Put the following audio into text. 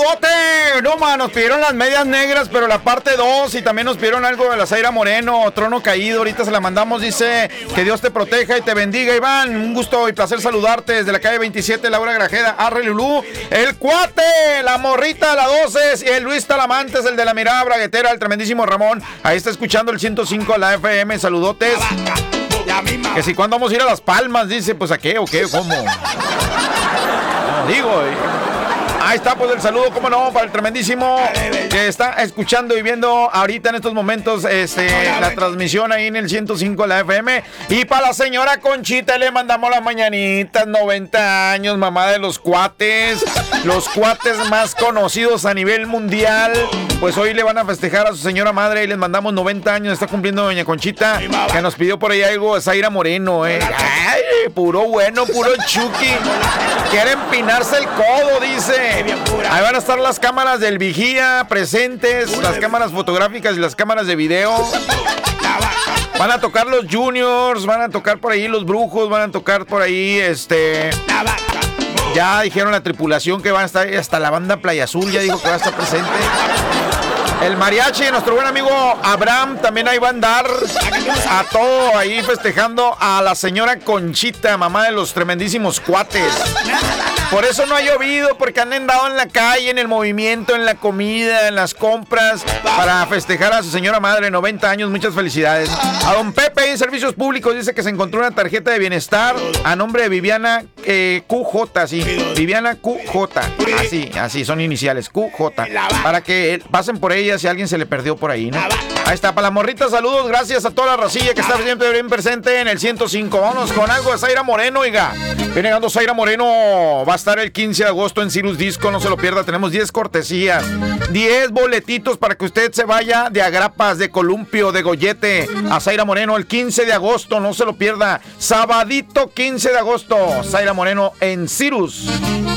saludote. No, nos pidieron las medias negras, pero la parte 2, y también nos pidieron algo de la Zaira Moreno, Trono Caído. Ahorita se la mandamos, dice que Dios te proteja y te bendiga, Iván. Un gusto y placer saludarte desde la calle 27, Laura Grajeda, Arre Lulú, el cuate, la morrita, la 12, y el Luis Talamantes, el de la mirada braguetera, el tremendísimo Ramón. Ahí está escuchando el 105 de la FM, saludotes. Que si cuando vamos a ir a Las Palmas, dice, pues a qué o qué, cómo. No, digo, ahí está, pues el saludo, cómo no, para el tremendísimo que está escuchando y viendo ahorita en estos momentos la transmisión ahí en el 105 de la FM. Y para la señora Conchita le mandamos las mañanitas, 90 años, mamá de los cuates más conocidos a nivel mundial. Pues hoy le van a festejar a su señora madre y les mandamos 90 años, está cumpliendo doña Conchita, que nos pidió por ahí algo de Zaira Moreno, Ay, puro bueno, puro chuki. Quiere empinarse el codo, dice. Ahí van a estar las cámaras del vigía presentes, las cámaras fotográficas y las cámaras de video. Van a tocar los Juniors, van a tocar por ahí los Brujos, van a tocar por ahí ya dijeron la tripulación que van a estar, hasta la banda Playa Azul ya dijo que va a estar presente. El mariachi, nuestro buen amigo Abraham, también ahí va a andar a todo ahí festejando a la señora Conchita, mamá de los tremendísimos cuates. Por eso no ha llovido, porque han andado en la calle, en el movimiento, en la comida, en las compras, para festejar a su señora madre, 90 años, muchas felicidades. A don Pepe en Servicios Públicos dice que se encontró una tarjeta de bienestar a nombre de Viviana QJ, sí, Viviana QJ, así son iniciales, QJ, para que pasen por ella si a alguien se le perdió por ahí, ¿no? Ahí está, para la morrita, saludos, gracias a toda la racilla que está siempre bien presente en el 105. Vámonos con algo de Zaira Moreno, oiga. Viene llegando Zaira Moreno, va a estar el 15 de agosto en Cirrus Disco, no se lo pierda, tenemos 10 cortesías, 10 boletitos para que usted se vaya de Agrapas, de Columpio, de Goyete, a Zaira Moreno el 15 de agosto, no se lo pierda, sabadito 15 de agosto, Zaira Moreno en Cirrus.